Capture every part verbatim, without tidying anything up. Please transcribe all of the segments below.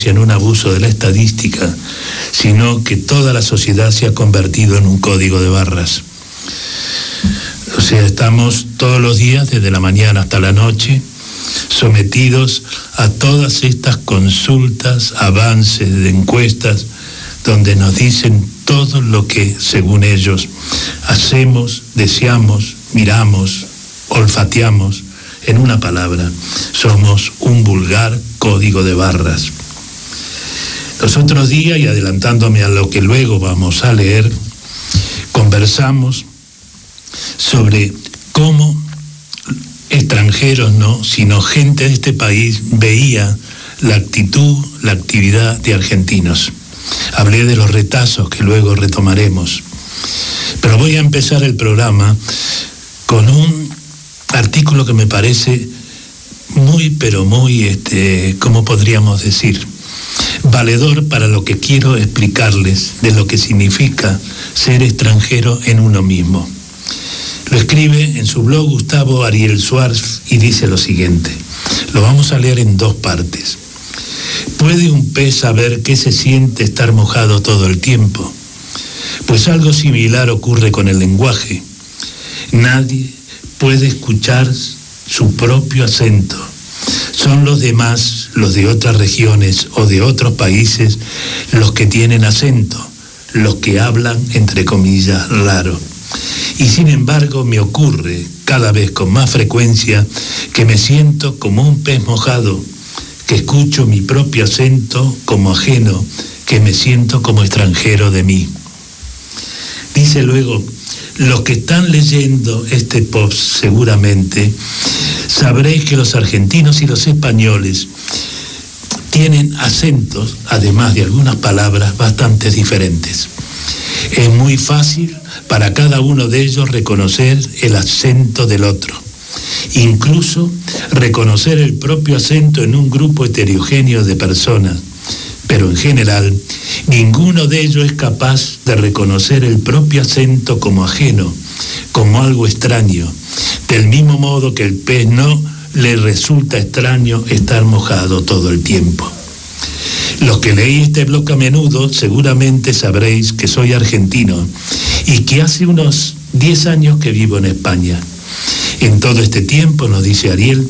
en un abuso de la estadística, sino que toda la sociedad se ha convertido en un código de barras. O sea, estamos todos los días, desde la mañana hasta la noche, sometidos a todas estas consultas, avances de encuestas, donde nos dicen todo lo que, según ellos, hacemos, deseamos, miramos, olfateamos. En una palabra, somos un vulgar código de barras. Los otros días, y adelantándome a lo que luego vamos a leer, conversamos sobre cómo extranjeros, no, sino gente de este país veía la actitud, la actividad de argentinos. Hablé de los retazos que luego retomaremos. Pero voy a empezar el programa con un artículo que me parece muy, pero muy, este, ¿cómo podríamos decir?, valedor para lo que quiero explicarles de lo que significa ser extranjero en uno mismo. Lo escribe en su blog Gustavo Ariel Suárez y dice lo siguiente. Lo vamos a leer en dos partes. ¿Puede un pez saber qué se siente estar mojado todo el tiempo? Pues algo similar ocurre con el lenguaje. Nadie puede escuchar su propio acento. Son los demás, los de otras regiones o de otros países, los que tienen acento, los que hablan, entre comillas, raro. Y sin embargo me ocurre, cada vez con más frecuencia, que me siento como un pez mojado, que escucho mi propio acento como ajeno, que me siento como extranjero de mí. Dice luego, los que están leyendo este post seguramente sabréis que los argentinos y los españoles tienen acentos, además de algunas palabras, bastante diferentes. Es muy fácil para cada uno de ellos reconocer el acento del otro, incluso reconocer el propio acento en un grupo heterogéneo de personas, pero en general ninguno de ellos es capaz de reconocer el propio acento como ajeno, como algo extraño, del mismo modo que el pez no le resulta extraño estar mojado todo el tiempo. Los que leí este blog a menudo seguramente sabréis que soy argentino y que hace unos diez años que vivo en España. En todo este tiempo, nos dice Ariel,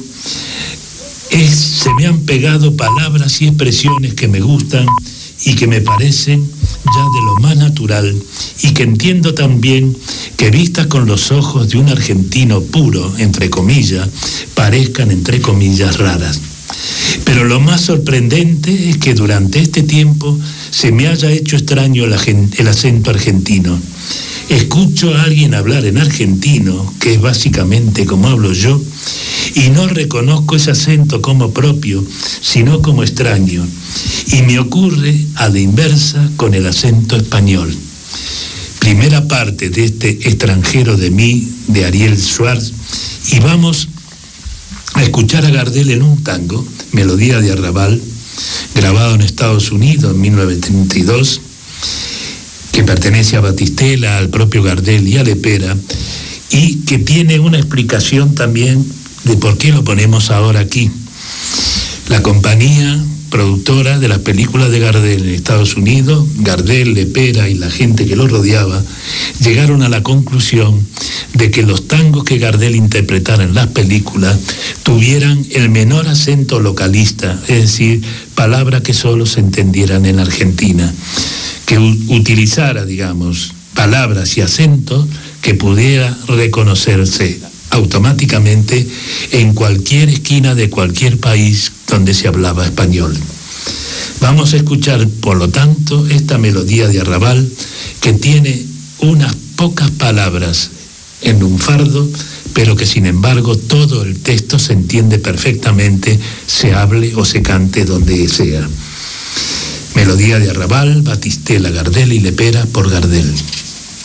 es, se me han pegado palabras y expresiones que me gustan y que me parecen ya de lo más natural y que entiendo también que vistas con los ojos de un argentino puro, entre comillas, parezcan, entre comillas, raras. Pero lo más sorprendente es que durante este tiempo se me haya hecho extraño el, el acento argentino. Escucho a alguien hablar en argentino, que es básicamente como hablo yo, y no reconozco ese acento como propio, sino como extraño. Y me ocurre a la inversa con el acento español. Primera parte de este extranjero de mí, de Ariel Suárez, y vamos a escuchar a Gardel en un tango, Melodía de Arrabal, grabado en Estados Unidos en mil novecientos treinta y dos, que pertenece a Batistela, al propio Gardel y a Lepera, y que tiene una explicación también de por qué lo ponemos ahora aquí. La compañía productora de las películas de Gardel en Estados Unidos, Gardel, Lepera y la gente que lo rodeaba, llegaron a la conclusión de que los tangos que Gardel interpretara en las películas tuvieran el menor acento localista, es decir, palabras que solo se entendieran en Argentina, que utilizara, digamos, palabras y acentos que pudiera reconocerse automáticamente en cualquier esquina de cualquier país donde se hablaba español. Vamos a escuchar, por lo tanto, esta melodía de Arrabal que tiene unas pocas palabras en lunfardo, pero que sin embargo todo el texto se entiende perfectamente, se hable o se cante donde sea. Melodía de Arrabal, Batistela, Gardel y Lepera por Gardel.